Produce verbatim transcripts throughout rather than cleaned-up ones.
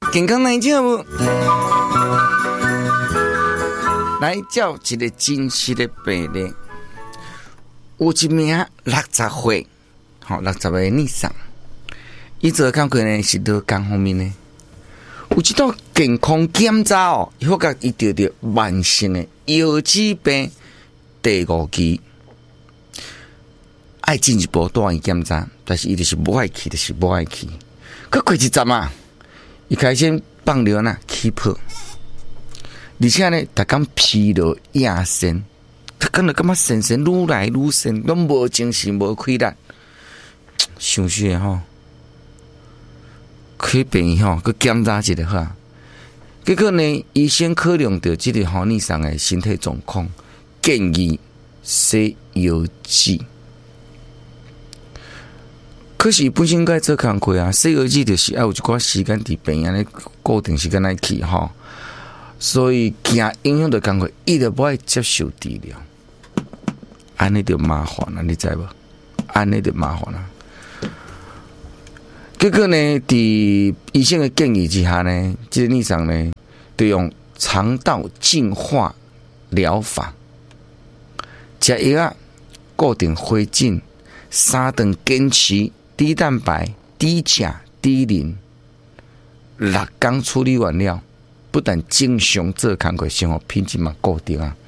健康来照无？来照一个真实的病例，有一名六十岁，吼六十岁以上，伊做工课呢是做工方面呢，有一道健康检查哦，伊发觉伊得着慢性的腰子病第五期，爱进一步带伊检查，但是伊就是无爱去，就是无爱去。佮过一阵啊，伊开始放尿呐起泡，而且呢，逐工疲劳亚身，他感觉感觉神神愈来愈神，拢无精神，无气力，想说吼，去病院吼，佮检查一下好。结果呢，医生考量到这个黄医生的身体状况，建议洗腰子。可是本身该做工课啊，洗腰子就是要有一寡时间伫病院咧固定时间来去吼，所以惊影响到工课，伊就不爱接受治疗，安尼就麻烦了，你知无？安尼就麻烦了。结果呢，伫医生的建议之下呢，这个医生呢，就用肠道净化疗法，食药啊，固定回诊，三顿坚持。低蛋白、低钾、低磷，六工处理完了，不但正常做工课，生活品质嘛固定啊。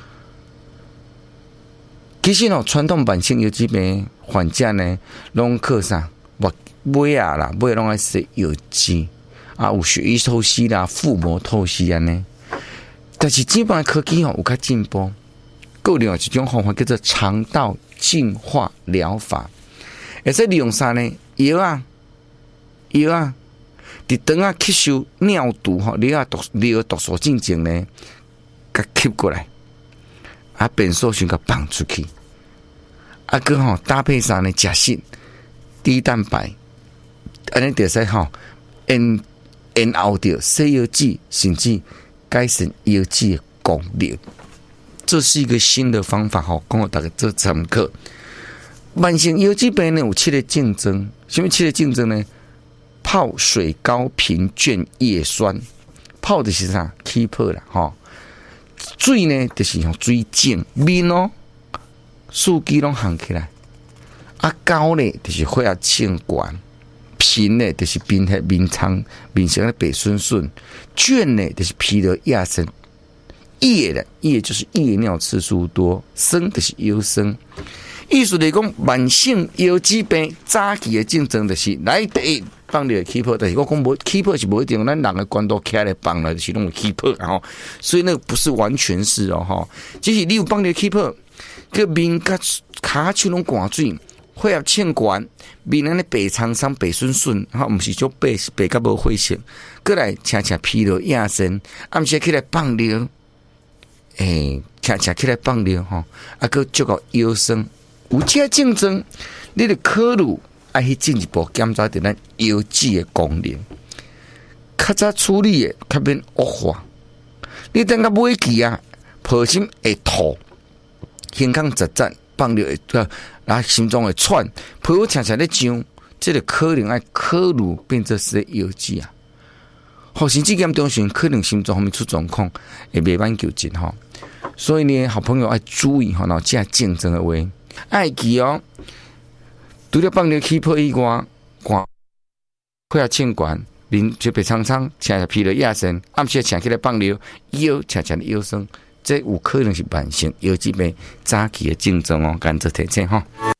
其实哦，传统慢性腰子病患者呢，拢靠啥？我尾啊啦，尾拢爱洗腰子啊，有血液透析啦、腹膜透析安尼。但是这帮科技哦有较进步，有另外一种方法叫做肠道净化疗法。会使利用啥呢？药啊，药啊，伫肠啊吸收尿毒吼，你啊毒尿毒素进前呢，甲吸过来，啊变数先甲放出去，啊个吼搭配啥呢？食食低蛋白，安尼就使吼，延延后着洗腰子，甚至改善腰子的功能。这是一个新的方法吼，供我大家做参考。慢性腰子病呢有七个症状，什么七个症状呢？泡水高频倦叶酸，泡的是啥？起泡啦，吼。水呢就是用水肿，面哦，数据拢红起来。啊高呢就是血压升高，贫呢就是面黑面苍，面色白顺顺，倦呢就是疲劳亚身，夜呢夜就是夜尿次数多，生就是腰酸。意思来讲，慢性腰子病早期的症状就是来第一放尿起泡，但是我讲无起泡是无一定，咱人的关度开来放了就是拢有起泡，然后所以那个不是完全是哦哈，只是你有放尿起泡，个面甲骹手拢寒水，血压升高，面安尼白苍苍、白顺顺，哈，毋是说白是白甲无血色，过来恰恰疲劳亚身，暗时起来放尿，诶，恰恰起来放尿吼，啊个足够腰酸。有这症状，你就考虑爱去进一步检查到咱腰子的功能，较早处理的较免恶化。你等到尾期啊，抱心会吐，胸腔窒窒，放尿会啊，心脏会喘，皮肤常常咧痒，这个可能爱考虑变做是腰子啊。或甚至严重时，可能心脏方面出状况，会袂慢救治吼。所以呢，好朋友要注意吼，然后这症状的话。爱记哦，除了放尿起泡以外，寒血压升高，面就白苍苍，常常疲劳亚身，暗时常起来放尿，腰常常的腰酸，这有可能是慢性腰子病早期的症状哦，赶着提醒吼。